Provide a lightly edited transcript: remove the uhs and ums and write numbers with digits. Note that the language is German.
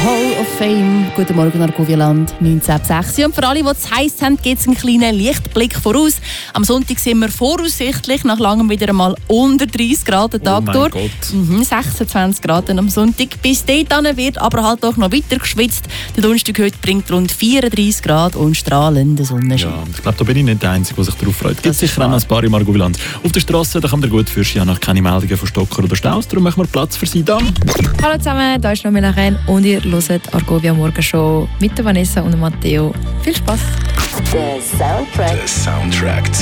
Hall of Fame. Guten Morgen, Argovia-Land, 19.06 Und für alle, die es heiß haben, gibt es einen kleinen Lichtblick voraus. Am Sonntag sind wir voraussichtlich nach langem wieder einmal unter 30 Grad den Tag durch. 26 Grad am Sonntag. Bis dahin wird aber halt auch noch weiter geschwitzt. Der Donnerstag heute bringt rund 34 Grad und strahlenden Sonnenschein. Ja, ich glaube, da bin ich nicht der Einzige, der sich darauf freut. Es gibt sicher auch noch ein paar im Argovia-Land. Auf der Straße da kann man gut für ja noch keine Meldungen von Stocker oder Staus. Darum machen wir Platz für Sie da. Hallo zusammen, da ist Nomi Lachen und ihr hört Argovia Morgenshow mit Vanessa und Matteo. Viel Spaß! Der Soundtrack